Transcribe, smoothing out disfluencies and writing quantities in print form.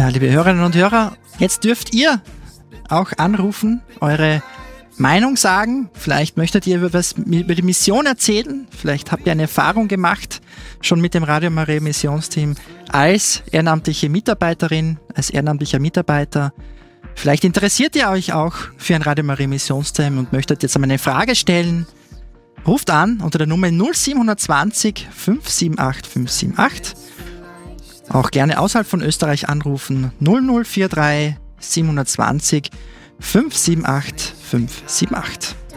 Ja, liebe Hörerinnen und Hörer, jetzt dürft ihr auch anrufen, eure Meinung sagen. Vielleicht möchtet ihr über die Mission erzählen. Vielleicht habt ihr eine Erfahrung gemacht, schon mit dem Radio Maria Missionsteam als ehrenamtliche Mitarbeiterin, als ehrenamtlicher Mitarbeiter. Vielleicht interessiert ihr euch auch für ein Radio Maria Missionsteam und möchtet jetzt einmal eine Frage stellen. Ruft an unter der Nummer 0720 578 578. Auch gerne außerhalb von Österreich anrufen 0043 720 578 578.